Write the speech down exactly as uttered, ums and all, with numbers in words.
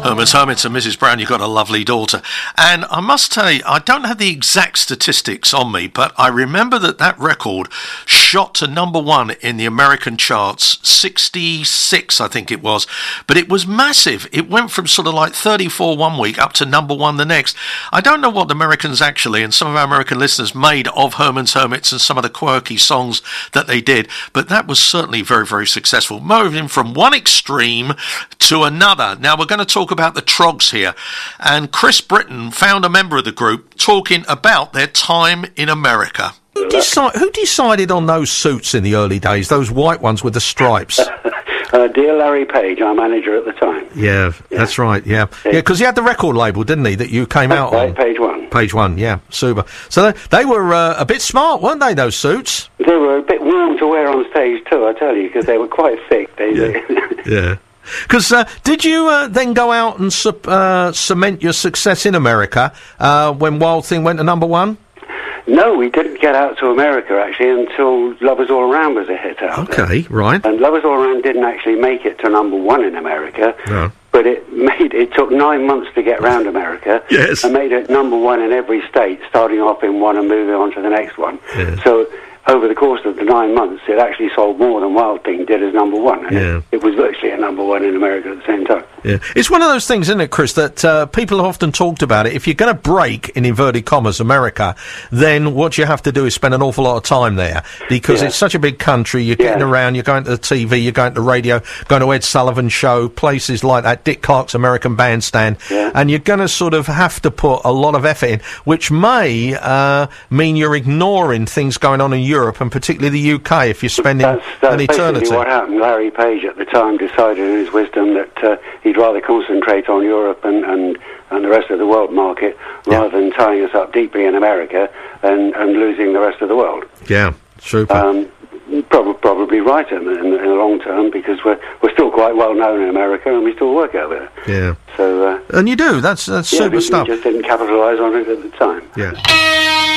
Herman's Hermits and Missus Brown, you've got a lovely daughter. And I must tell you, I don't have the exact statistics on me, but I remember that that record shot to number one in the American charts, sixty-six, I think it was. But it was massive. It went from sort of like thirty-four one week up to number one the next. I don't know what the Americans actually, and some of our American listeners, made of Herman's Hermits and some of the quirky songs that they did, but that was certainly very, very successful. Moving from one extreme to another. Now, we're going to talk about the Troggs here, and Chris Britton found a member of the group talking about their time in America. Who, deci- who decided on those suits in the early days, those white ones with the stripes? Uh, dear Larry Page, our manager at the time. Yeah, yeah. That's right, yeah. Yeah, because he had the record label, didn't he, that you came that's out right, on? Page One. Page One, yeah, super. So they, they were uh, a bit smart, weren't they, those suits? They were a bit warm to wear on stage too, I tell you, because they were quite thick. They, yeah. yeah. Because uh, did you uh, then go out and su- uh, cement your success in America uh, when Wild Thing went to number one? No, we didn't get out to America, actually, until Lovers All Around was a hit out Okay, there. right. And Lovers All Around didn't actually make it to number one in America. No. But it made it took nine months to get round America. Yes. And made it number one in every state, starting off in one and moving on to the next one. Yes. So over the course of the nine months, it actually sold more than Wild Thing did as number one. And yeah. it, it was virtually a number one in America at the same time. Yeah. It's one of those things, isn't it, Chris, that uh, people have often talked about it. If you're going to break, in inverted commas, America, then what you have to do is spend an awful lot of time there, because yeah. it's such a big country. You're getting yeah. around, you're going to the T V, you're going to the radio, going to Ed Sullivan Show, places like that, Dick Clark's American Bandstand, yeah. and you're going to sort of have to put a lot of effort in, which may uh, mean you're ignoring things going on in Europe, and particularly the U K, if you're spending that's, that's an eternity. Basically what happened. Larry Page at the time decided in his wisdom that uh, he'd rather concentrate on Europe and, and, and the rest of the world market yeah. rather than tying us up deeply in America and, and losing the rest of the world. Yeah, super. Um, prob- probably right in the, in, the, in the long term, because we're we're still quite well known in America and we still work over there. Yeah. So uh, and you do. That's that's yeah, super we, stuff. we just didn't capitalise on it at the time. Yeah.